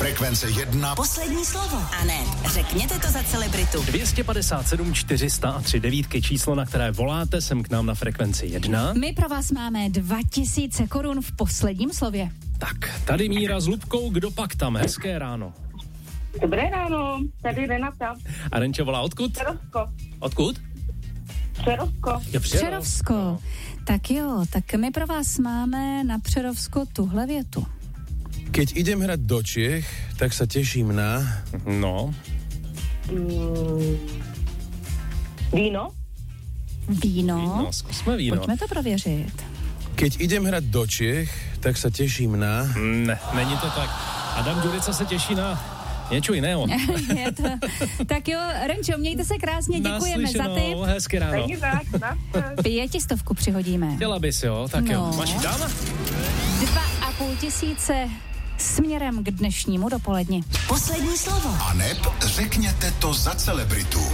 Frekvence 1. Poslední slovo. A ne, řekněte to za celebritu. 257 400 a 3 devítky, číslo, na které voláte sem k nám na Frekvenci 1. My pro vás máme 2000 korun v posledním slově. Tak, tady Míra s Lubkou, kdo pak tam? Hezké ráno. Dobré ráno, tady Renata. A Renčo volá odkud? Přerovsko. Odkud? Přerovsko. Je Přerovsko. Tak jo, tak my pro vás máme na Přerovsko tuhle větu. Keď idem hrať do Čiech, tak sa teším na... No. Víno. Víno. Zkusme víno. Pojďme to prověřit. Keď idem hrať do Čiech, tak sa teším na... Ne, není to tak. Adam Ďurica se těší na něco jiného. Je to... Tak jo, Renčo, mějte se krásně, děkujeme za tip. Hezky ráno. 500 přihodíme. Chtěla bys, jo? Tak No. jo. Máš ji dám? 2500 směrem k dnešnímu dopoledni. Poslední slovo. A neb řekněte to za celebritu.